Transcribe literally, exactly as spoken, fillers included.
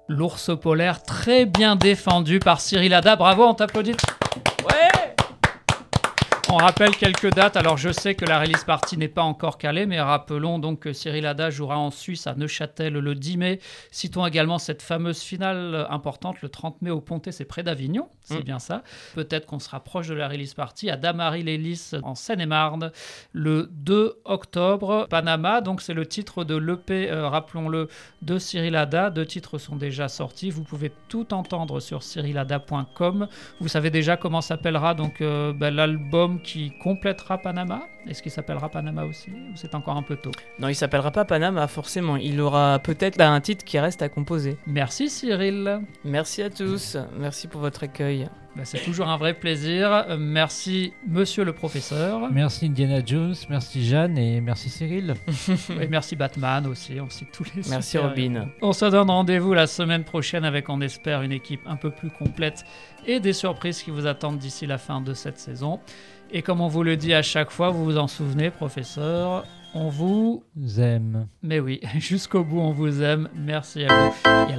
L'ours polaire, très bien défendu par Cyril Hada. Bravo, on t'applaudit. Ouais. On rappelle quelques dates. Alors, je sais que la release party n'est pas encore calée, mais rappelons donc que Cyril Hada jouera en Suisse à Neuchâtel le dix mai. Citons également cette fameuse finale importante le trente mai au Pontet, c'est près d'Avignon. C'est mmh. bien ça. Peut-être qu'on sera proche de la release party à Damary-les-Lys en Seine-et-Marne le deux octobre. Panama, donc c'est le titre de l'E P, euh, rappelons-le, de Cyril Hada. Deux titres sont déjà sortis. Vous pouvez tout entendre sur cyril hada point com. Vous savez déjà comment s'appellera donc euh, ben, l'album qui complétera Panama. Est-ce qu'il s'appellera Panama aussi ou c'est encore un peu tôt? Non, il s'appellera pas Panama forcément. Il aura peut-être là, un titre qui reste à composer. Merci Cyril. Merci à tous. Merci pour votre accueil. Ben, c'est toujours un vrai plaisir. Euh, merci monsieur le professeur. Merci Indiana Jones, merci Jeanne et merci Cyril. Et merci Batman aussi. On cite tous les. Merci Robin. On se donne rendez-vous la semaine prochaine avec, on espère, une équipe un peu plus complète et des surprises qui vous attendent d'ici la fin de cette saison. Et comme on vous le dit à chaque fois, vous vous en souvenez, professeur, on vous aime. Mais oui, jusqu'au bout, on vous aime. Merci à vous. Et à la